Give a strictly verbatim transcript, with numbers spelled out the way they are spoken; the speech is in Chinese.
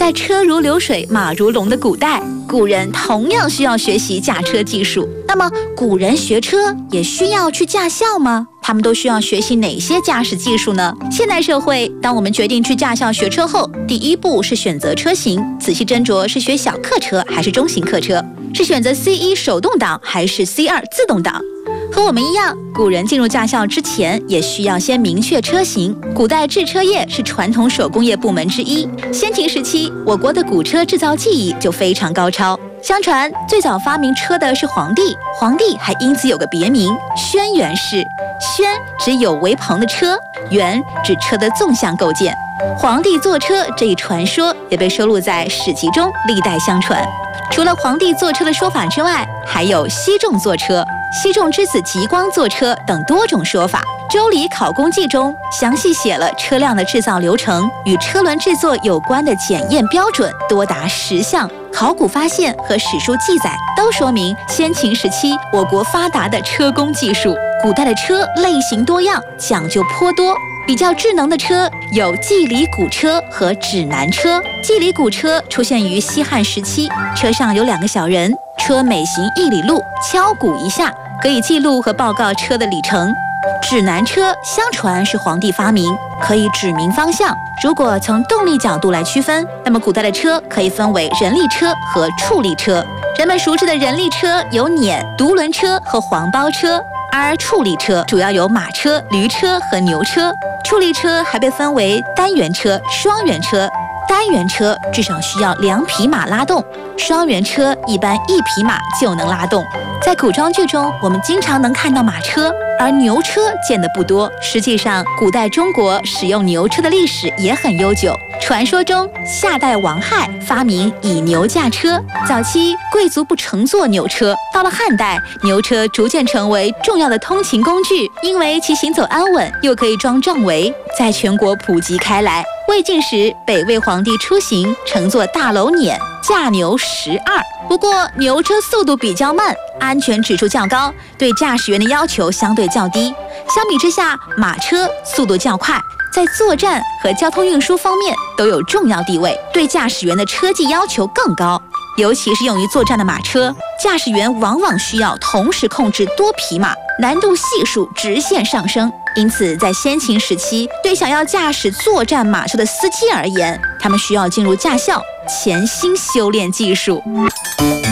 在车如流水、马如龙的古代，古人同样需要学习驾车技术。那么，古人学车也需要去驾校吗？他们都需要学习哪些驾驶技术呢？现代社会，当我们决定去驾校学车后，第一步是选择车型，仔细斟酌是学小客车还是中型客车，是选择 C 一 手动挡还是 C 二 自动挡。和我们一样，古人进入驾校之前也需要先明确车型。古代制车业是传统手工业部门之一，先秦时期，我国的古车制造技艺就非常高超。相传最早发明车的是黄帝，黄帝还因此有个别名轩辕氏。轩指有为棚的车，辕指车的纵向构建。黄帝坐车这一传说也被收录在史籍中，历代相传。除了黄帝坐车的说法之外，还有西仲坐车、西仲之子极光坐车等多种说法。《周礼考工记》中详细写了车辆的制造流程，与车轮制作有关的检验标准多达十项。考古发现和史书记载都说明，先秦时期我国发达的车工技术。古代的车类型多样，讲究颇多。比较智能的车有季里古车和指南车。季里古车出现于西汉时期，车上有两个小人，车每行一里路，敲鼓一下，可以记录和报告车的里程。指南车相传是黄帝发明，可以指明方向。如果从动力角度来区分，那么古代的车可以分为人力车和畜力车。人们熟知的人力车有辇、独轮车和黄包车，而畜力车主要有马车、驴车和牛车。畜力车还被分为单元车、双元车。单元车至少需要两匹马拉动，双元车一般一匹马就能拉动。在古装剧中，我们经常能看到马车，而牛车见得不多。实际上，古代中国使用牛车的历史也很悠久。传说中，夏代王亥发明以牛驾车，早期贵族不乘坐牛车，到了汉代，牛车逐渐成为重要的通勤工具，因为其行走安稳，又可以装帐帷，在全国普及开来。魏晋时，北魏皇帝出行乘坐大楼辇，驾牛十二。不过牛车速度比较慢，安全指数较高，对驾驶员的要求相对较低。相比之下，马车速度较快，在作战和交通运输方面都有重要地位，对驾驶员的车技要求更高。尤其是用于作战的马车，驾驶员往往需要同时控制多匹马，难度系数直线上升。因此，在先秦时期，对想要驾驶作战马车的司机而言，他们需要进入驾校，潜心修炼技术。